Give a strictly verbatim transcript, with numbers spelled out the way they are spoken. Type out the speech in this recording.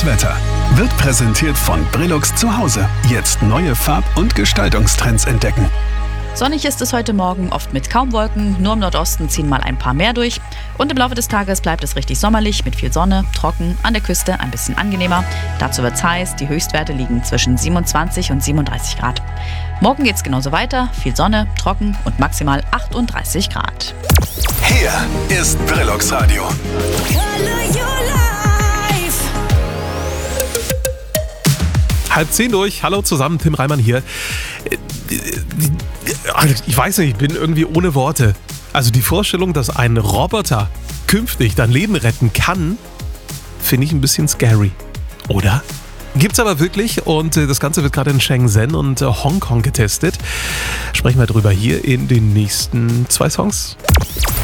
Das Wetter wird präsentiert von Brillux zu Hause. Jetzt neue Farb- und Gestaltungstrends entdecken. Sonnig ist es heute Morgen, oft mit kaum Wolken, nur im Nordosten ziehen mal ein paar mehr durch. Und im Laufe des Tages bleibt es richtig sommerlich mit viel Sonne, trocken, an der Küste ein bisschen angenehmer. Dazu wird's heiß, die Höchstwerte liegen zwischen siebenundzwanzig und siebenunddreißig Grad. Morgen geht's genauso weiter, viel Sonne, trocken und maximal achtunddreißig Grad. Hier ist Brillux Radio. Halb zehn durch. Hallo zusammen, Tim Reimann hier. Ich weiß nicht, ich bin irgendwie ohne Worte. Also die Vorstellung, dass ein Roboter künftig dein Leben retten kann, finde ich ein bisschen scary. Oder? Gibt's aber wirklich und das Ganze wird gerade in Shenzhen und Hongkong getestet. Sprechen wir drüber hier in den nächsten zwei Songs.